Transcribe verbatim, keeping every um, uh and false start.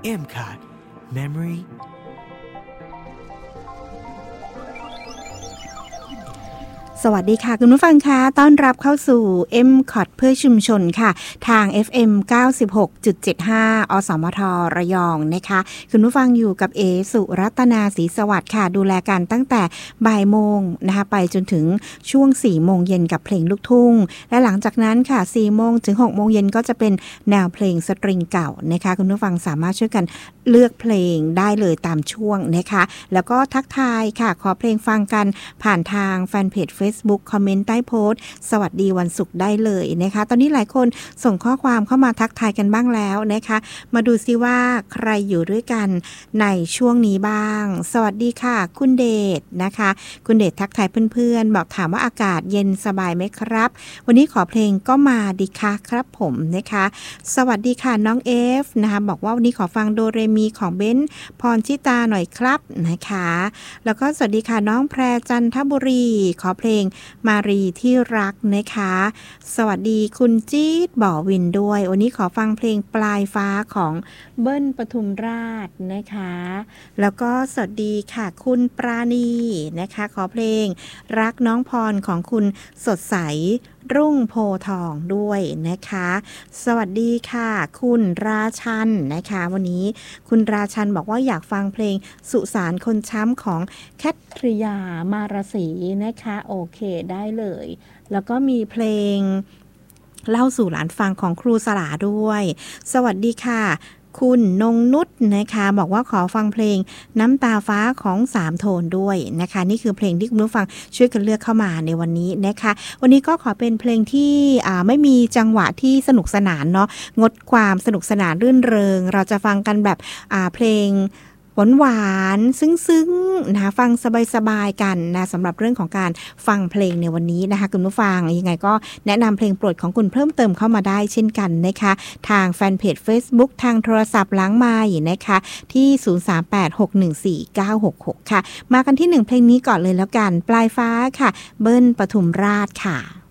เอ็ม คาร์ด Memory สวัสดีค่ะคุณผู้ฟังคะต้อนรับเข้าสู่ เอ็ม คอร์ด เพื่อชุมชนค่ะทาง เอฟ เอ็ม เก้าสิบหกจุดเจ็ดห้า อสมทระยองนะคะคุณผู้ฟังอยู่กับเอสุรัตนาศรีสวัสดิ์ค่ะดูแลกันตั้งแต่บ่ายโมงนะคะไปจนถึงช่วงสี่โมงเย็นกับเพลงลูกทุ่งและหลังจากนั้นค่ะสี่โมงถึงหกโมงเย็นก็จะเป็นแนวเพลงสตริงเก่านะคะคุณผู้ฟังสามารถช่วยกันเลือกเพลงได้เลยตามช่วงนะคะแล้วก็ทักทายค่ะขอเพลงฟังกันผ่านทางแฟนเพจ Facebook คอมเมนต์ใต้โพสต์สวัสดีวันศุกร์ได้เลยนะคะตอนนี้หลายคนส่งข้อความเข้ามาทักทายกันบ้างแล้วนะคะมาดูซิว่าใครอยู่ด้วยกันในช่วงนี้บ้างสวัสดีค่ะคุณเดชนะคะคุณเดชทักทายเพื่อนๆบอกถามว่าอากาศเย็นสบายไหมครับวันนี้ขอเพลงก็มาดีค่ะครับผมนะคะสวัสดีค่ะน้องเอฟนะคะบอกว่าวันนี้ขอฟังโดเรมีของเบ้นพรชิตาหน่อยครับนะคะแล้วก็สวัสดีค่ะน้องแพรจันทบุรีขอเพลงมารีที่รักนะคะสวัสดีคุณจี๊ดบ่อวินด้วยวันนี้ขอฟังเพลงปลายฟ้าของเบิ้ลปทุมราชนะคะแล้วก็สวัสดีค่ะคุณปราณีนะคะขอเพลงรักน้องพรของคุณสดใสรุ่งโพทองด้วยนะคะสวัสดีค่ะคุณราชันนะคะวันนี้คุณราชันบอกว่าอยากฟังเพลงสุสานคนช้ำของแคทริยามารสีนะคะโอเคได้เลยแล้วก็มีเพลงเล่าสู่หลานฟังของครูสลาด้วยสวัสดีค่ะคุณนงนุชนะคะบอกว่าขอฟังเพลงน้ำตาฟ้าของสามโทนด้วยนะคะนี่คือเพลงที่คุณผู้ฟังช่วยกันเลือกเข้ามาในวันนี้นะคะวันนี้ก็ขอเป็นเพลงที่อ่าไม่มีจังหวะที่สนุกสนานเนาะงดความสนุกสนานรื่นเริงเราจะฟังกันแบบอ่าเพลงหวานๆซึ้งๆนะคะฟังสบายๆกันนะสำหรับเรื่องของการฟังเพลงในวันนี้นะคะคุณผู้ฟังยังไงก็แนะนำเพลงโปรดของคุณเพิ่มเติมเข้ามาได้เช่นกันนะคะทางแฟนเพจ Facebook ทางโทรศัพท์หลังไมค์นะคะที่ศูนย์ สาม แปด หก หนึ่ง สี่ เก้า หก หกค่ะมากันที่หนึ่งเพลงนี้ก่อนเลยแล้วกันปลายฟ้าค่ะเบิ้ลปทุมราชค่ะ